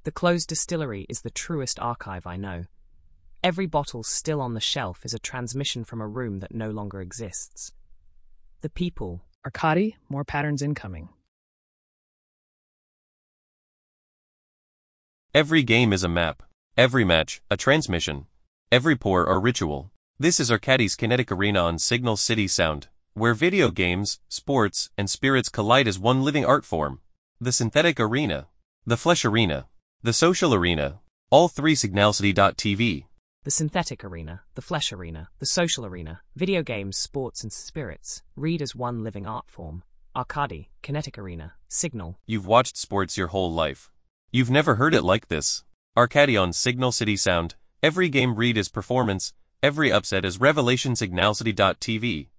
The closed distillery is the truest archive I know. Every bottle still on the shelf is a transmission from a room that no longer exists. The people. Arcadi, more patterns incoming. Every game is a map. Every match, a transmission. Every pour, a ritual. This is Arcadi's Kinetic Arena on Signal City Sound, where video games, sports, and spirits collide as one living art form. The synthetic arena, the flesh arena, the social arena, all three signalcity.tv. The synthetic arena, the flesh arena, the social arena, video games, sports, and spirits, read as one living art form. Arcadi, Kinetic Arena, Signal. You've watched sports your whole life. You've never heard it like this. Arcadi on Signal City Sound, every game read is performance, every upset is revelation signalcity.tv.